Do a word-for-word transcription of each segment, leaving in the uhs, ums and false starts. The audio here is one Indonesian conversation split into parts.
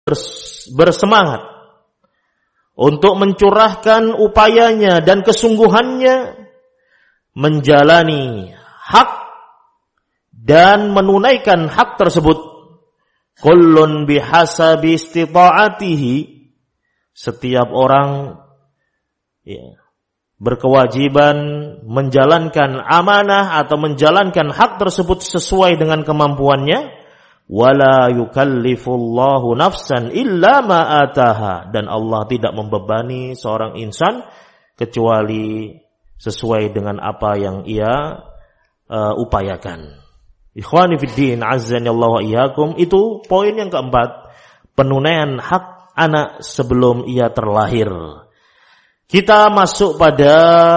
bersemangat untuk mencurahkan upayanya dan kesungguhannya menjalani hak dan menunaikan hak tersebut. Kullun bihasabi istita'atihi, setiap orang ya, berkewajiban menjalankan amanah atau menjalankan hak tersebut sesuai dengan kemampuannya. Wala yukallifullahu nafsan illa ma ataha, dan Allah tidak membebani seorang insan kecuali sesuai dengan apa yang ia uh, upayakan. Ikhwani fiddin, azzanillahu wa iyyakum, itu poin yang keempat, penunaian hak anak sebelum ia terlahir. Kita masuk pada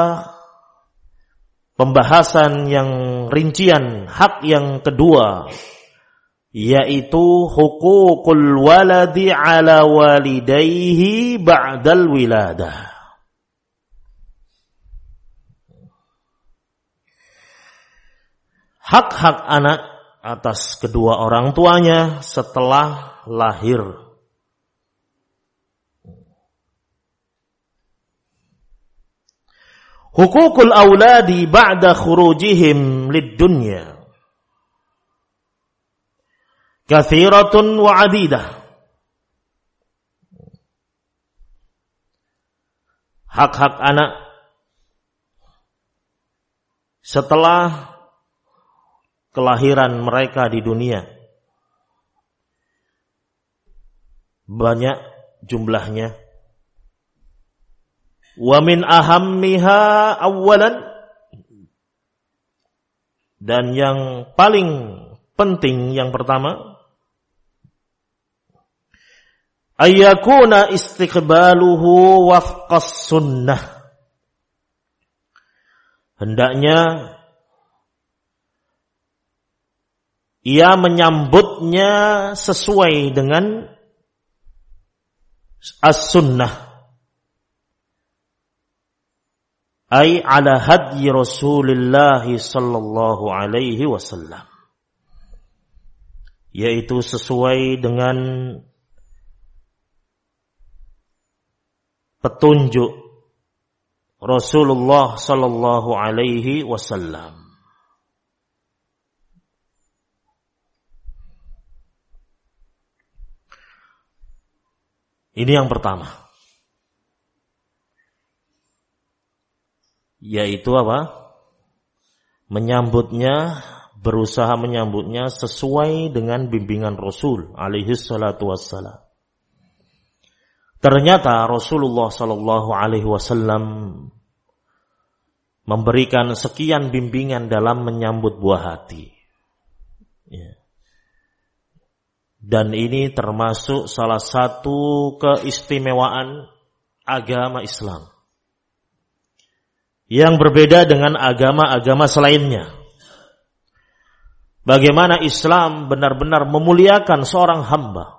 pembahasan yang rincian hak yang kedua, yaitu hukukul waladi ala walidayhi ba'dal wiladah. Hak-hak anak atas kedua orang tuanya setelah lahir. Hukukul auladi ba'da khurujihim lid-dunya kathiratun wa adidah. Hak-hak anak setelah kelahiran mereka di dunia banyak jumlahnya. Wa min ahammiha awwalan, dan yang paling penting yang pertama, ayyakuna istiqbaluhu wafqas sunnah, hendaknya ia menyambutnya sesuai dengan as-sunnah, ay ala hadyi Rasulullah sallallahu alaihi wasallam, yaitu sesuai dengan petunjuk Rasulullah sallallahu alaihi wasallam. Ini yang pertama, yaitu apa? Menyambutnya, berusaha menyambutnya sesuai dengan bimbingan Rasul alaihi salatu wassalam. Ternyata Rasulullah sallallahu alaihi wasallam memberikan sekian bimbingan dalam menyambut buah hati. Ya. Dan ini termasuk salah satu keistimewaan agama Islam yang berbeda dengan agama-agama selainnya. Bagaimana Islam benar-benar memuliakan seorang hamba,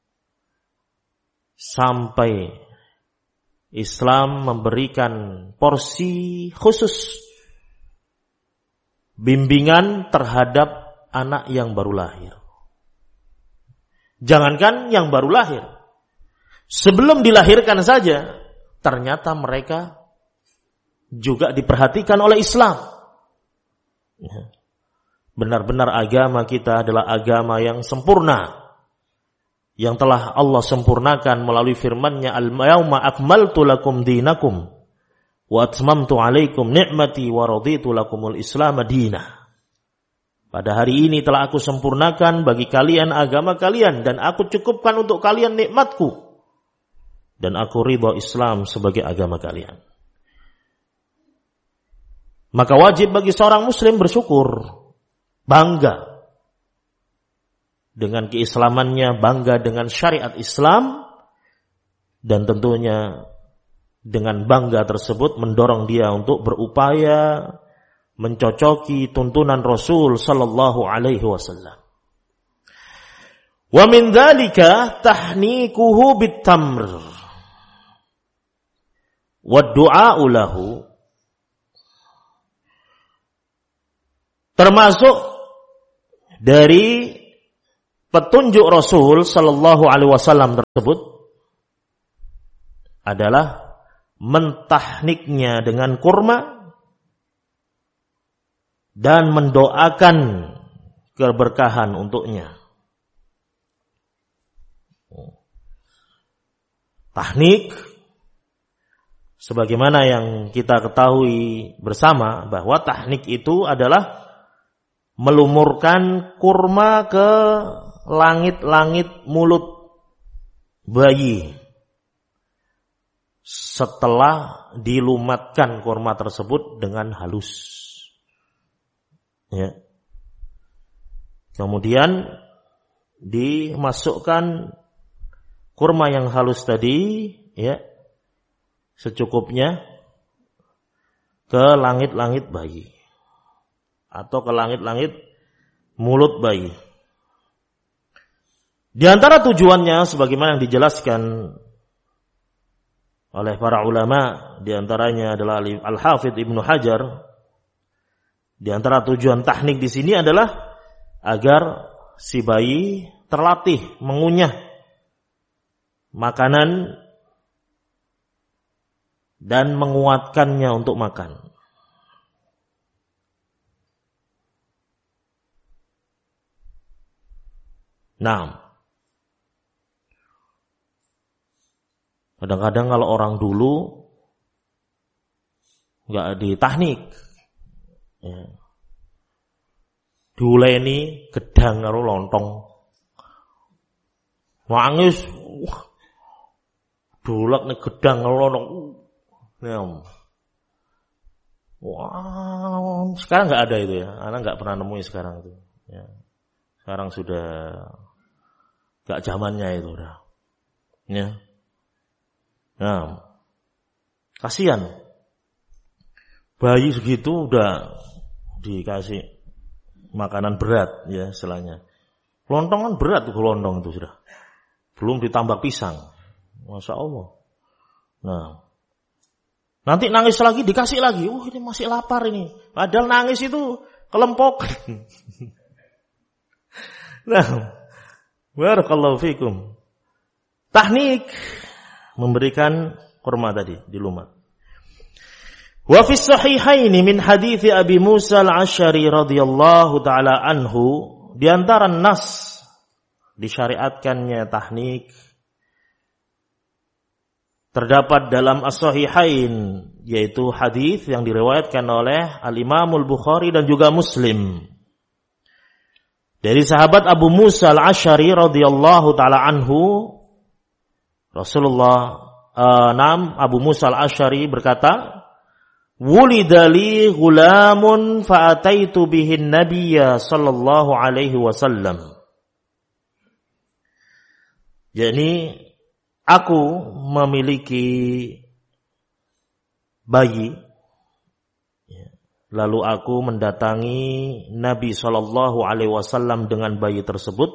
sampai Islam memberikan porsi khusus bimbingan terhadap anak yang baru lahir. Jangankan yang baru lahir, sebelum dilahirkan saja ternyata mereka juga diperhatikan oleh Islam. Benar-benar agama kita adalah agama yang sempurna, yang telah Allah sempurnakan melalui firman-Nya, al-yauma akmaltu lakum dinakum wa atmamtu alaikum ni'mati wa raditu lakumul Islam madina. Pada hari ini telah aku sempurnakan bagi kalian agama kalian, dan aku cukupkan untuk kalian nikmatku, dan aku ridha Islam sebagai agama kalian. Maka wajib bagi seorang muslim bersyukur, bangga dengan keislamannya, bangga dengan syariat Islam, dan tentunya dengan bangga tersebut mendorong dia untuk berupaya mencocoki tuntunan Rasul sallallahu alaihi wasallam. Wa min dzalika tahnikuhu bitamr wa du'a'u lahu. Termasuk dari petunjuk Rasul sallallahu alaihi wasallam tersebut adalah mentahniknya dengan kurma dan mendoakan keberkahan untuknya. Tahnik, sebagaimana yang kita ketahui bersama bahwa tahnik itu adalah melumurkan kurma ke langit-langit mulut bayi setelah dilumatkan kurma tersebut dengan halus. Ya. Kemudian dimasukkan kurma yang halus tadi, ya, secukupnya ke langit-langit bayi atau ke langit-langit mulut bayi. Di antara tujuannya sebagaimana yang dijelaskan oleh para ulama, di antaranya adalah Al-Hafidz Ibnu Hajar, di antara tujuan tahnik di sini adalah agar si bayi terlatih mengunyah makanan dan menguatkannya untuk makan. Nah, kadang-kadang kalau orang dulu nggak ditahnik, ya, diuleni gedang karo lontong, nangis, wah, dolak nih gedang karo lontong, ya. Wah, sekarang nggak ada itu ya, anak nggak pernah nemuin sekarang itu, ya. Sekarang sudah nggak zamannya itu udah, ya. Nah, kasihan bayi segitu udah dikasih makanan berat, ya istilahnya. Lontong kan berat tuh, lontong itu sudah. Belum ditambah pisang. Masya Allah. Nah, nanti nangis lagi dikasih lagi. Oh, ini masih lapar ini. Padahal nangis itu kelempok. Nah, barakallahu fikum. Tahnik, memberikan kurma tadi dilumat. Wa fi sahihaini min hadithi Abi Musa al-Asy'ari radhiyallahu taala anhu, di antara nas disyariatkannya tahnik terdapat dalam as-sahihain, yaitu hadis yang diriwayatkan oleh Al-Imam Al-Bukhari dan juga Muslim dari sahabat Abu Musa al-Asy'ari radhiyallahu taala anhu. Rasulullah uh, nam Abu Musa al-Asy'ari berkata, "Wulidali ghulamun fa'ataitu bihin nabiyya sallallahu alaihi wasallam." Jadi aku memiliki bayi, lalu aku mendatangi Nabi sallallahu alaihi wasallam dengan bayi tersebut.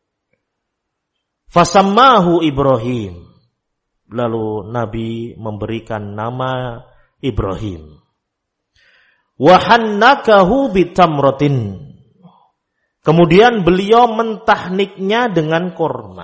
Fasammahu Ibrahim. Lalu Nabi memberikan nama Ibrahim. Wa hannakahu bitamratin. Kemudian beliau mentahniknya dengan kurma.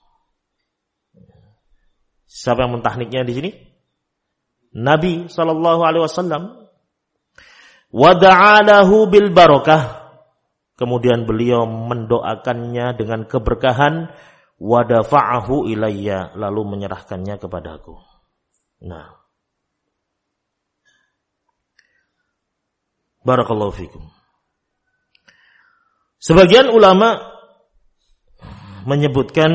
Siapa yang mentahniknya di sini? Nabi sallallahu alaihi wasallam. Wa da'alahu bil barakah. Kemudian beliau mendoakannya dengan keberkahan. Wa dafa'ahu ilayya, lalu menyerahkannya kepadaku. Nah, barakallahu fikum. Sebagian ulama menyebutkan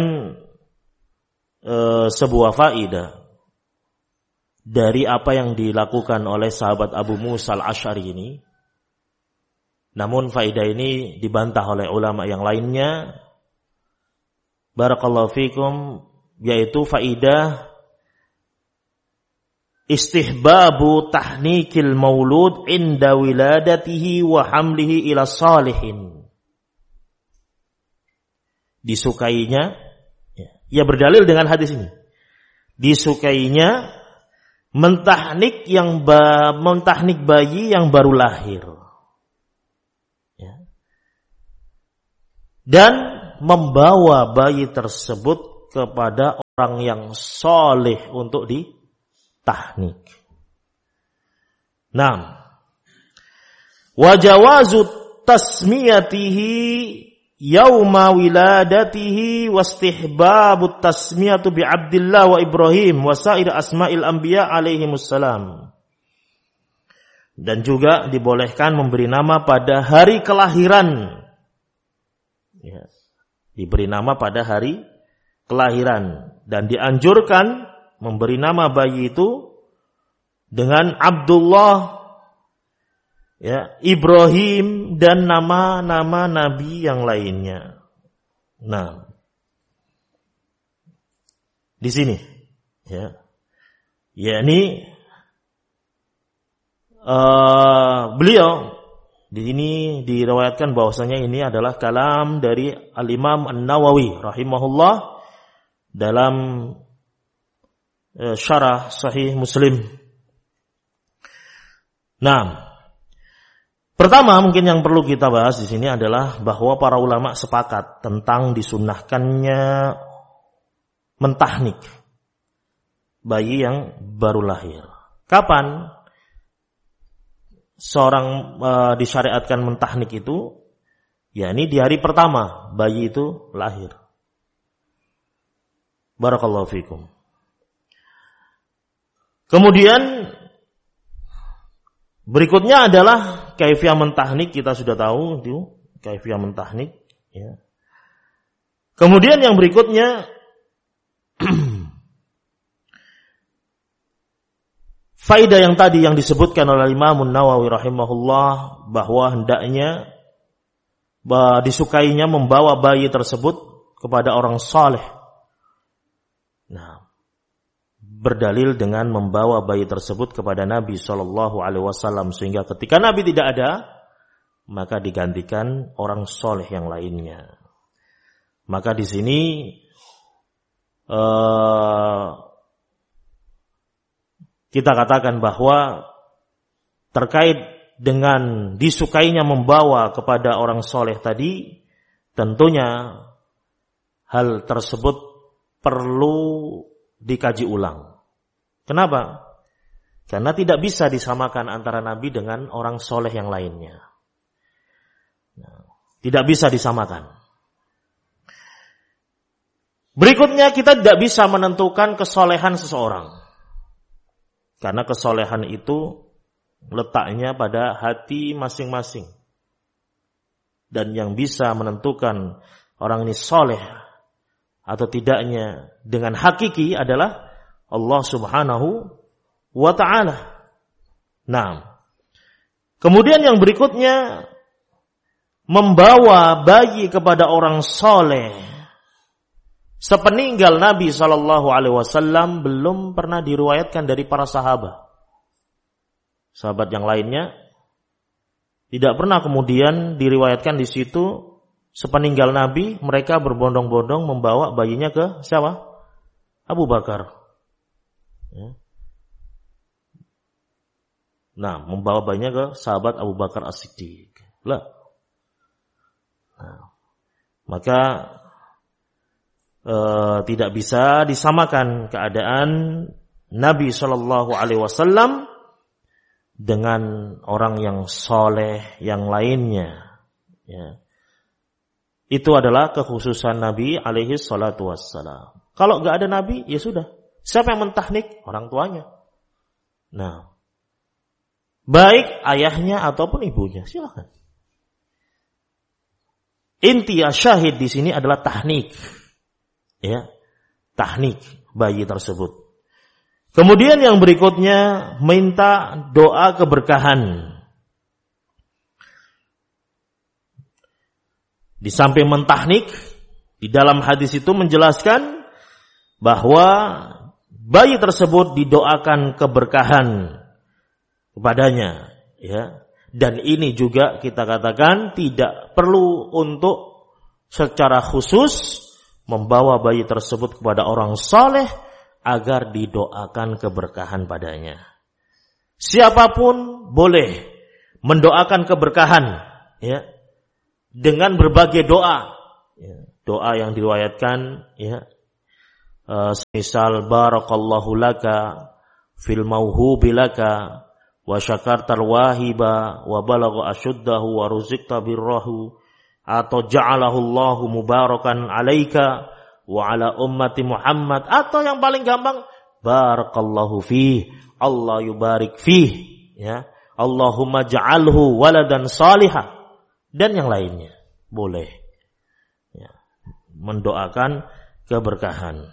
e, sebuah faidah dari apa yang dilakukan oleh sahabat Abu Musa al-Asy'ari ini. Namun faidah ini dibantah oleh ulama yang lainnya. Barakallahu fikum, yaitu faidah istihbabu tahnikil maulud inda wiladatihi wa hamlihi ila salihin. Disukainya, ya berdalil dengan hadis ini, disukainya mentahnik yang ba, mentahnik bayi yang baru lahir, ya. Dan membawa bayi tersebut kepada orang yang soleh untuk ditahnik. Nah, wa jawazu tasmiyatihi yauma wiladatihi wastihbabut tasmiyatu bi Abdillah wa Ibrahim wa sair asma'il anbiya alaihimussalam. Dan juga dibolehkan memberi nama pada hari kelahiran. Ya, diberi nama pada hari kelahiran dan dianjurkan memberi nama bayi itu dengan Abdullah, ya, Ibrahim dan nama-nama nabi yang lainnya. Nah, di sini, ya, yakni uh, beliau di sini diriwayatkan bahwasanya ini adalah kalam dari Al-Imam An-Nawawi rahimahullah dalam uh, syarah Sahih Muslim. Nah, pertama mungkin yang perlu kita bahas di sini adalah bahwa para ulama sepakat tentang disunnahkannya mentahnik bayi yang baru lahir. Kapan seorang e, disyariatkan mentahnik itu? yakni di hari pertama bayi itu lahir. Barakallahu fikum. Kemudian berikutnya adalah kaifiyah mentahnik, kita sudah tahu itu kaifiyah mentahnik, ya. Kemudian yang berikutnya faedah yang tadi yang disebutkan oleh Imam Nawawi rahimahullah bahwa hendaknya bah, disukainya membawa bayi tersebut kepada orang saleh. Nah, berdalil dengan membawa bayi tersebut kepada Nabi shallallahu alaihi wasallam sehingga ketika Nabi tidak ada maka digantikan orang soleh yang lainnya. Maka di sini uh, kita katakan bahwa terkait dengan disukainya membawa kepada orang soleh tadi, tentunya hal tersebut perlu dikaji ulang. Kenapa? Karena tidak bisa disamakan antara Nabi dengan orang soleh yang lainnya. Tidak bisa disamakan. Berikutnya kita tidak bisa menentukan kesolehan seseorang. Karena kesolehan itu letaknya pada hati masing-masing. Dan yang bisa menentukan orang ini soleh atau tidaknya dengan hakiki adalah Allah subhanahu wa ta'ala. Nah, kemudian yang berikutnya membawa bayi kepada orang soleh sepeninggal Nabi shallallahu alaihi wasallam belum pernah diriwayatkan dari para sahabat. Sahabat yang lainnya tidak pernah kemudian diriwayatkan di situ sepeninggal Nabi mereka berbondong-bondong membawa bayinya ke siapa? Abu Bakar. Ya. Nah, membawa bayinya ke sahabat Abu Bakar As-Siddiq. Lah. Nah, maka e, tidak bisa disamakan keadaan Nabi Shallallahu Alaihi Wasallam dengan orang yang soleh yang lainnya. Ya. Itu adalah kekhususan Nabi alaihi salatu wassalam. Kalau nggak ada Nabi, ya sudah. Siapa yang mentahnik? Orang tuanya. Nah, baik ayahnya ataupun ibunya, silakan. Inti syahid di sini adalah tahnik, ya, tahnik bayi tersebut. Kemudian yang berikutnya minta doa keberkahan. Di samping mentahnik, di dalam hadis itu menjelaskan bahwa bayi tersebut didoakan keberkahan kepadanya, ya. Dan ini juga kita katakan tidak perlu untuk secara khusus membawa bayi tersebut kepada orang saleh agar didoakan keberkahan padanya. Siapapun boleh mendoakan keberkahan, ya, dengan berbagai doa, ya. doa yang diriwayatkan ya, uh, misal barakallahu laka fil mauhubi laka wa syakartal wahiba wa balagha asyuddahu wa ruziqta birrahu, atau ja'alahu Allahu mubarakan alaika wa ala ummati Muhammad, atau yang paling gampang barakallahu fih, Allah yubarik fih ya, Allahumma ja'alhu waladan salihah, dan yang lainnya boleh ya, mendoakan keberkahan.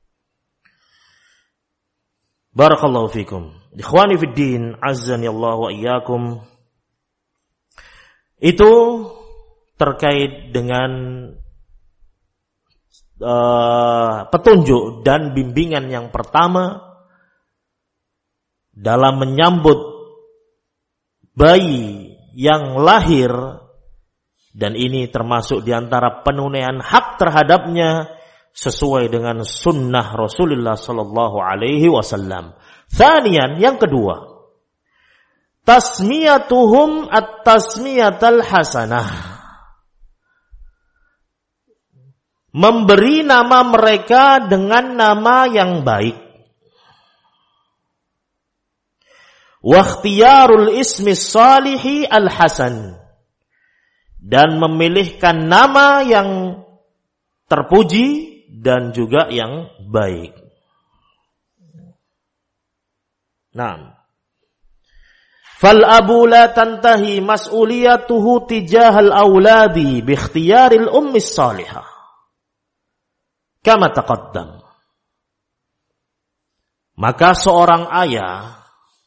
Barakallahu fikum. Ikhwani fid din, azzani Allah wa iyyakum. Itu terkait dengan uh, petunjuk dan bimbingan yang pertama dalam menyambut bayi yang lahir, dan ini termasuk diantara penunaian hak terhadapnya sesuai dengan sunnah Rasulullah sallallahu alaihi wasallam. Tsaniyan, yang kedua, tasmiyatuhum at-tasmiyatal hasanah, memberi nama mereka dengan nama yang baik. Wa ikhtiyarul ismi salihi al-hasan, dan memilihkan nama yang terpuji dan juga yang baik. Nah, fal abu la tantahi mas'uliyatuhu tijahal auladi bi ikhtiyaril ummi salihah kama taqaddam. Maka seorang ayah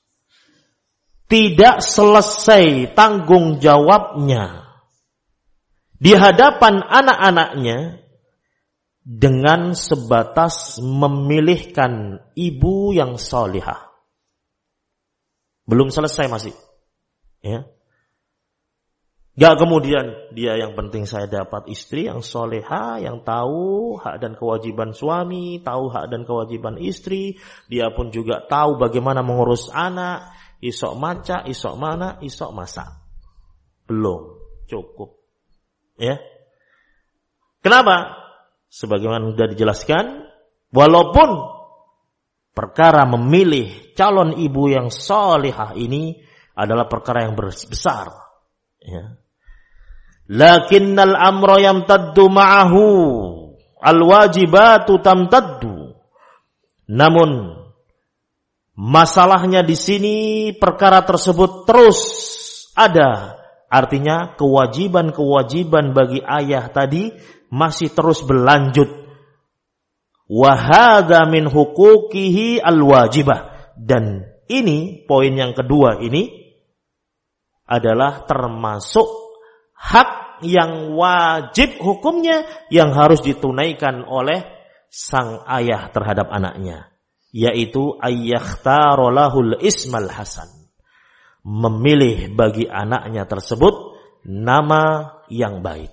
tidak selesai tanggung jawabnya di hadapan anak-anaknya dengan sebatas memilihkan ibu yang salihah. Belum selesai masih. Ya. Gak kemudian dia yang penting saya dapat istri yang salihah, yang tahu hak dan kewajiban suami, tahu hak dan kewajiban istri, dia pun juga tahu bagaimana mengurus anak, isok maca, isok mana, isok masak. Belum cukup. Ya. Kenapa? Sebagaimana sudah dijelaskan, walaupun perkara memilih calon ibu yang salihah ini adalah perkara yang besar, ya. Lakinnal amra yamtaddu ma'ahu alwajibatu tamtaddu. Namun masalahnya di sini perkara tersebut terus ada, artinya kewajiban-kewajiban bagi ayah tadi masih terus berlanjut. Wa hadza min huquqihi alwajibah, dan ini poin yang kedua ini adalah termasuk hak yang wajib hukumnya yang harus ditunaikan oleh sang ayah terhadap anaknya, yaitu ayyakhtara lahul ismal hasan, memilih bagi anaknya tersebut nama yang baik.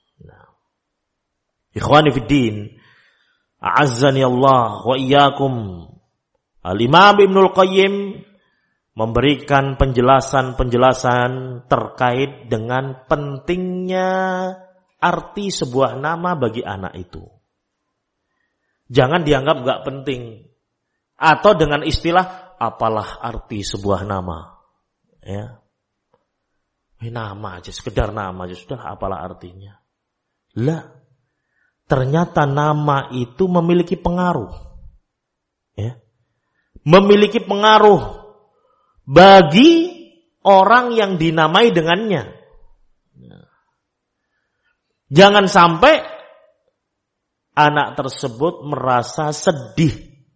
Ikhwani fid din, a'azzani Allah wa iyyakum. Al-Imam Ibnul Qayyim memberikan penjelasan-penjelasan terkait dengan pentingnya arti sebuah nama bagi anak itu. Jangan dianggap enggak penting, atau dengan istilah apalah arti sebuah nama. Ya. Ini nama aja, sekedar nama aja sudah, apalah artinya. Lah, ternyata nama itu memiliki pengaruh, ya, memiliki pengaruh bagi orang yang dinamai dengannya. Jangan sampai anak tersebut merasa sedih,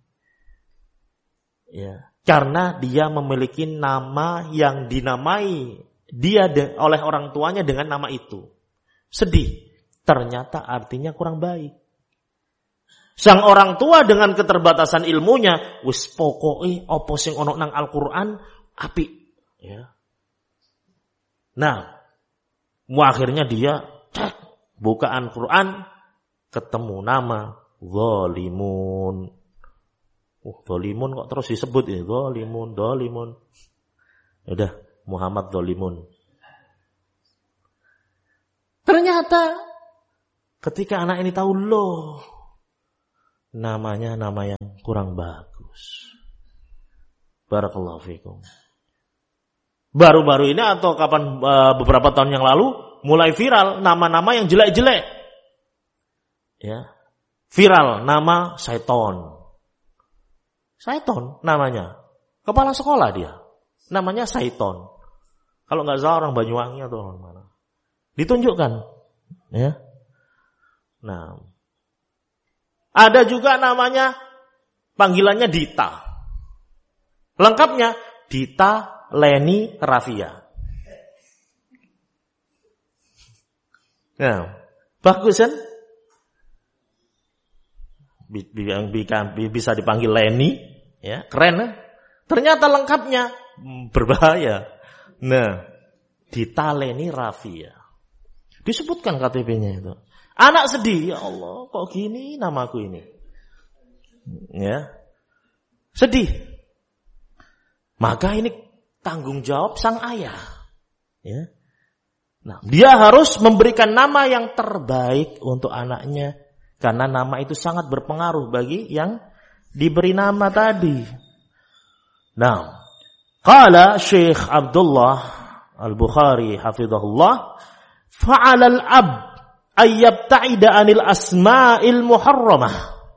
ya, karena dia memiliki nama yang dinamai dia de- oleh orang tuanya dengan nama itu. Sedih. Ternyata artinya kurang baik. Sang orang tua dengan keterbatasan ilmunya, wis pokoke apa sing ana nang Al-Qur'an apik, ya. Nah, akhirnya dia cek bukaan Quran, ketemu nama zalimun. Oh, zalimun kok terus disebut ya, zalimun, zalimun. Udah, Muhammad zalimun. Ternyata Ketika anak ini tahu, loh, namanya nama yang kurang bagus. Barakallahu fikum. Baru-baru ini atau kapan uh, beberapa tahun yang lalu mulai viral nama-nama yang jelek-jelek. Ya. Viral nama Saiton. Saiton namanya. Kepala sekolah dia. Namanya Saiton. Kalau enggak salah orang Banyuwangi atau orang mana. Ditunjukkan, ya. Nah, ada juga namanya panggilannya Dita. Lengkapnya Dita Leni Rafia. Nah, bagus kan? Yang bisa dipanggil Leni, ya, keren kan? Ternyata lengkapnya berbahaya. Nah, Dita Leni Rafia. Disebutkan K T P-nya itu. Anak sedih, ya Allah, kok gini namaku ini. Ya. Sedih. Maka ini tanggung jawab sang ayah. Ya. Nah, dia harus memberikan nama yang terbaik untuk anaknya. Karena nama itu sangat berpengaruh bagi yang diberi nama tadi. Nah, qala Syekh Abdullah Al-Bukhari hafizahullah, fa'alal ab ayyabta'ida anil asma'il muharramah.